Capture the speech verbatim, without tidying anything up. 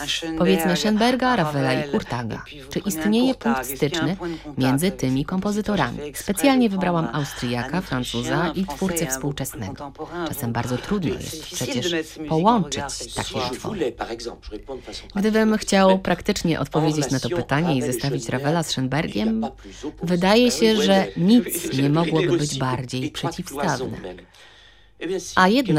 Powiedzmy Schönberga, Ravela i Kurtaga. Czy istnieje punkt styczny między tymi kompozytorami? Specjalnie wybrałam Austriaka, Francuza i twórcę współczesnego. Czasem bardzo trudno jest przecież połączyć takie utwory. Gdybym chciał praktycznie odpowiedzieć na to pytanie i zestawić Ravela z Schönbergiem, wydaje się, że nic nie mogłoby być bardziej przeciwstawne. A jednak